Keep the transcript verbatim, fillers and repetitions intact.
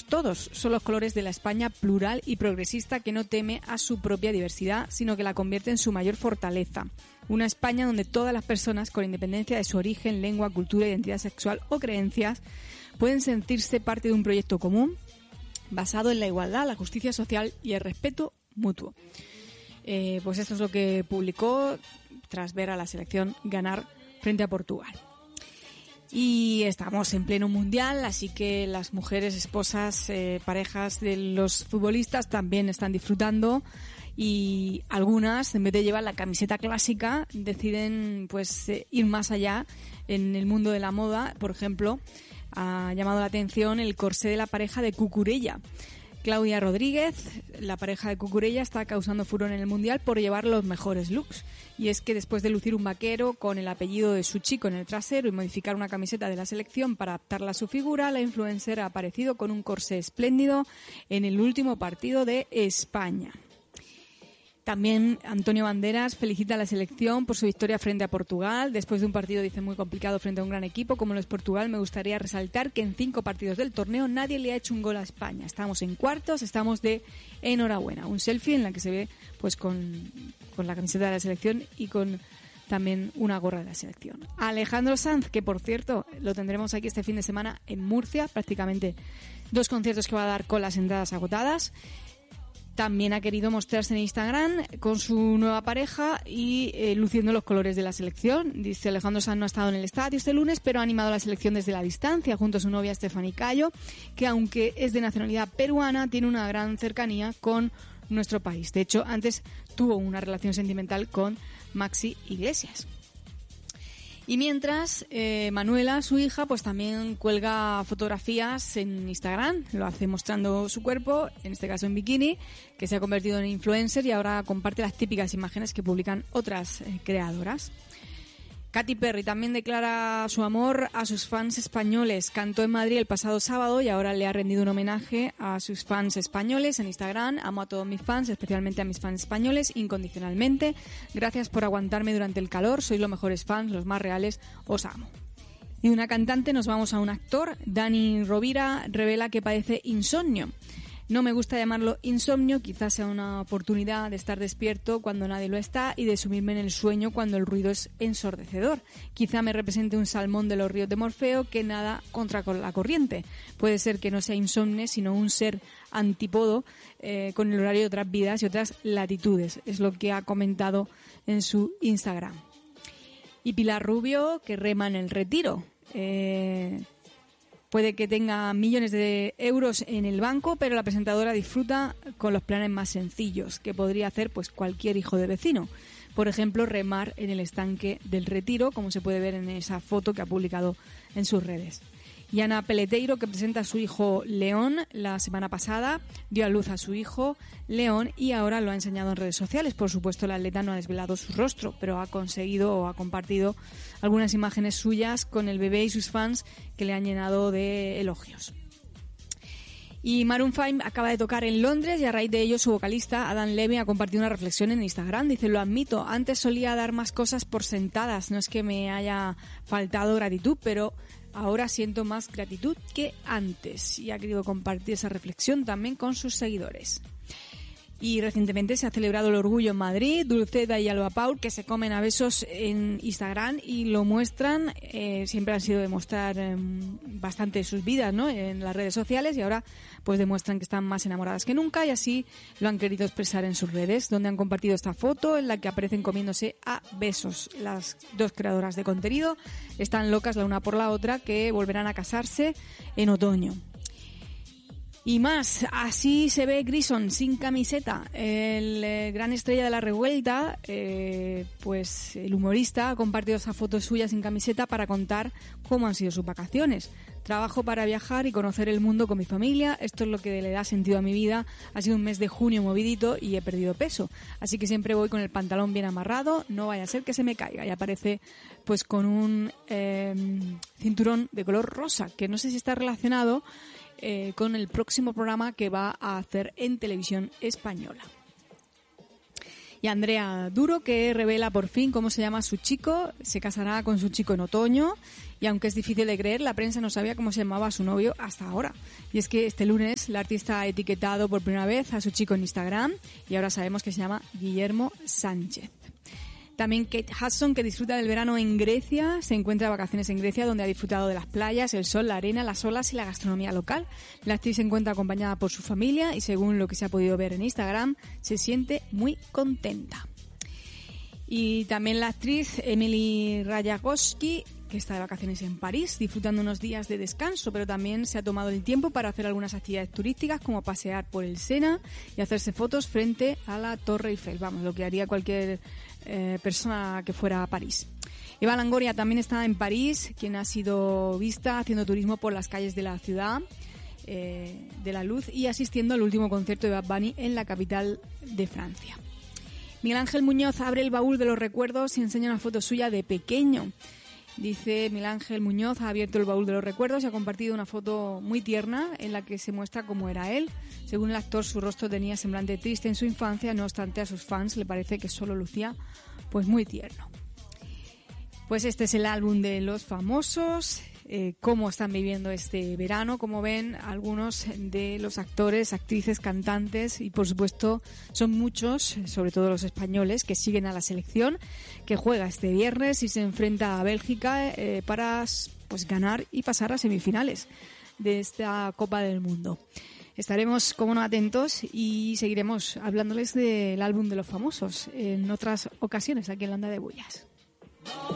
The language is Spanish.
todos. Son los colores de la España plural y progresista que no teme a su propia diversidad, sino que la convierte en su mayor fortaleza. Una España donde todas las personas, con independencia de su origen, lengua, cultura, identidad sexual o creencias, pueden sentirse parte de un proyecto común basado en la igualdad, la justicia social y el respeto mutuo. Eh, pues esto es lo que publicó tras ver a la selección ganar frente a Portugal. Y estamos en pleno mundial, así que las mujeres, esposas, eh, parejas de los futbolistas también están disfrutando, y algunas, en vez de llevar la camiseta clásica, deciden pues eh, ir más allá en el mundo de la moda. Por ejemplo, ha llamado la atención el corsé de la pareja de Cucurella. Claudia Rodríguez, la pareja de Cucurella, está causando furor en el mundial por llevar los mejores looks. Y es que después de lucir un vaquero con el apellido de su chico en el trasero y modificar una camiseta de la selección para adaptarla a su figura, la influencer ha aparecido con un corsé espléndido en el último partido de España. También Antonio Banderas felicita a la selección por su victoria frente a Portugal. Después de un partido, dice, muy complicado frente a un gran equipo como lo es Portugal, me gustaría resaltar que en cinco partidos del torneo nadie le ha hecho un gol a España. Estamos en cuartos, estamos de enhorabuena. Un selfie en la que se ve pues con, con la camiseta de la selección y con también una gorra de la selección. Alejandro Sanz, que por cierto lo tendremos aquí este fin de semana en Murcia, prácticamente dos conciertos que va a dar con las entradas agotadas. También ha querido mostrarse en Instagram con su nueva pareja y eh, luciendo los colores de la selección. Dice, Alejandro Sanz no ha estado en el estadio este lunes, pero ha animado a la selección desde la distancia junto a su novia Stephanie Cayo, que aunque es de nacionalidad peruana, tiene una gran cercanía con nuestro país. De hecho, antes tuvo una relación sentimental con Maxi Iglesias. Y mientras, eh, Manuela, su hija, pues también cuelga fotografías en Instagram. Lo hace mostrando su cuerpo, en este caso en bikini, que se ha convertido en influencer y ahora comparte las típicas imágenes que publican otras eh, creadoras. Katy Perry también declara su amor a sus fans españoles. Cantó en Madrid el pasado sábado y ahora le ha rendido un homenaje a sus fans españoles en Instagram. Amo a todos mis fans, especialmente a mis fans españoles, incondicionalmente. Gracias por aguantarme durante el calor. Sois los mejores fans, los más reales. Os amo. Y de una cantante nos vamos a un actor. Dani Rovira revela que padece insomnio. No me gusta llamarlo insomnio, quizás sea una oportunidad de estar despierto cuando nadie lo está y de sumirme en el sueño cuando el ruido es ensordecedor. Quizá me represente un salmón de los ríos de Morfeo que nada contra la corriente. Puede ser que no sea insomne, sino un ser antípodo eh, con el horario de otras vidas y otras latitudes. Es lo que ha comentado en su Instagram. Y Pilar Rubio, que rema en el retiro. Eh... Puede que tenga millones de euros en el banco, pero la presentadora disfruta con los planes más sencillos que podría hacer pues cualquier hijo de vecino. Por ejemplo, remar en el estanque del Retiro, como se puede ver en esa foto que ha publicado en sus redes. Y Ana Peleteiro, que presenta a su hijo León la semana pasada, dio a luz a su hijo León y ahora lo ha enseñado en redes sociales. Por supuesto, la atleta no ha desvelado su rostro, pero ha conseguido o ha compartido algunas imágenes suyas con el bebé y sus fans que le han llenado de elogios. Y Maroon cinco acaba de tocar en Londres y a raíz de ello su vocalista Adam Levine ha compartido una reflexión en Instagram. Dice, lo admito, antes solía dar más cosas por sentadas, no es que me haya faltado gratitud, pero ahora siento más gratitud que antes. Y ha querido compartir esa reflexión también con sus seguidores. Y recientemente se ha celebrado el Orgullo en Madrid. Dulceda y Alba Paul, que se comen a besos en Instagram y lo muestran. Eh, siempre han sido de mostrar eh, bastante sus vidas, ¿no?, en las redes sociales, y ahora pues demuestran que están más enamoradas que nunca, y así lo han querido expresar en sus redes, donde han compartido esta foto en la que aparecen comiéndose a besos. Las dos creadoras de contenido están locas la una por la otra, que volverán a casarse en otoño. Y más, así se ve Grison sin camiseta. El eh, gran estrella de la revuelta, eh, pues el humorista ha compartido esa foto suya sin camiseta para contar cómo han sido sus vacaciones. Trabajo para viajar y conocer el mundo con mi familia. Esto es lo que le da sentido a mi vida. Ha sido un mes de junio movidito y he perdido peso. Así que siempre voy con el pantalón bien amarrado. No vaya a ser que se me caiga. Y aparece pues con un eh, cinturón de color rosa, que no sé si está relacionado Eh, con el próximo programa que va a hacer en televisión española. Y Y Andrea Duro, que revela por fin cómo se llama su chico, se casará con su chico en otoño, y aunque es difícil de creer, la prensa no sabía cómo se llamaba su novio hasta ahora. Y es que este lunes la artista ha etiquetado por primera vez a su chico en Instagram y ahora sabemos que se llama Guillermo Sánchez. También Kate Hudson, que disfruta del verano en Grecia, se encuentra de vacaciones en Grecia, donde ha disfrutado de las playas, el sol, la arena, las olas y la gastronomía local. La actriz se encuentra acompañada por su familia y, según lo que se ha podido ver en Instagram, se siente muy contenta. Y también la actriz Emily Ratajkowski, que está de vacaciones en París, disfrutando unos días de descanso, pero también se ha tomado el tiempo para hacer algunas actividades turísticas, como pasear por el Sena y hacerse fotos frente a la Torre Eiffel. Vamos, lo que haría cualquier eh, persona que fuera a París. Eva Longoria también está en París, quien ha sido vista haciendo turismo por las calles de la ciudad eh, de la luz y asistiendo al último concierto de Bad Bunny en la capital de Francia. Miguel Ángel Muñoz abre el baúl de los recuerdos y enseña una foto suya de pequeño. Dice Miguel Ángel Muñoz, ha abierto el baúl de los recuerdos y ha compartido una foto muy tierna en la que se muestra cómo era él. Según el actor, su rostro tenía semblante triste en su infancia, no obstante a sus fans le parece que solo lucía pues muy tierno. Pues este es el álbum de los famosos, eh, cómo están viviendo este verano, como ven algunos de los actores, actrices, cantantes y por supuesto son muchos, sobre todo los españoles, que siguen a la selección, que juega este viernes y se enfrenta a Bélgica eh, para pues ganar y pasar a semifinales de esta Copa del Mundo. Estaremos, como no, atentos y seguiremos hablándoles del álbum de los famosos en otras ocasiones aquí en la Onda de Bullas.